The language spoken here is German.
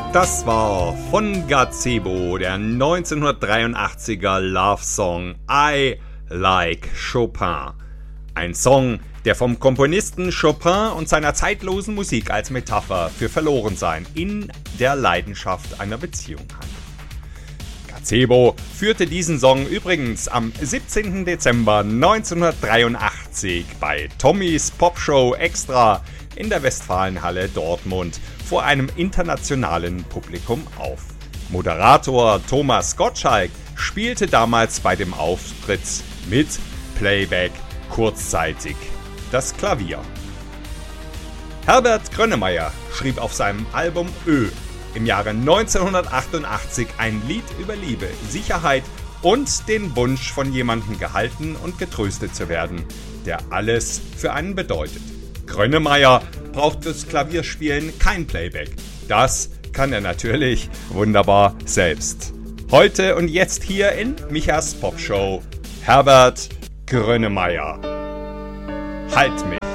Das war von Gazebo der 1983er Love-Song I Like Chopin. Ein Song, der vom Komponisten Chopin und seiner zeitlosen Musik als Metapher für Verlorensein in der Leidenschaft einer Beziehung handelt. Gazebo führte diesen Song übrigens am 17. Dezember 1983 bei Tommys Popshow Extra in der Westfalenhalle Dortmund vor einem internationalen Publikum auf. Moderator Thomas Gottschalk spielte damals bei dem Auftritt mit Playback kurzzeitig das Klavier. Herbert Grönemeyer schrieb auf seinem Album Ö im Jahre 1988 ein Lied über Liebe, Sicherheit und den Wunsch, von jemandem gehalten und getröstet zu werden, der alles für einen bedeutet. Grönemeyer braucht fürs Klavierspielen kein Playback. Das kann er natürlich wunderbar selbst. Heute und jetzt hier in Michas Popshow Herbert Grönemeyer. Halt mich!